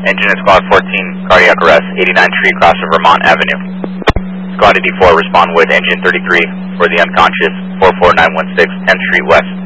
Engine is Squad 14, cardiac arrest, 89th Street, cross of Vermont Avenue. Squad D4, respond with engine 33 for the unconscious, 44916, 10th Street West.